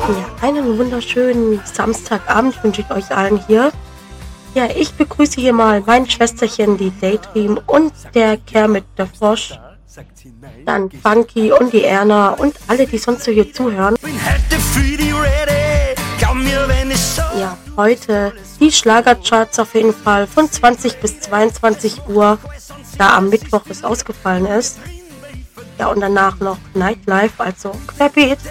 Ja, einen wunderschönen Samstagabend wünsche ich euch allen hier. Ja, ich begrüße hier mal mein Schwesterchen, die Daydream und der Kermit, der Frosch, dann Funky und die Erna und alle, die sonst so hier zuhören. Ja, heute die Schlagercharts auf jeden Fall von 20 bis 22 Uhr, da am Mittwoch es ausgefallen ist. Ja, und danach noch Nightlife, also Querbeet.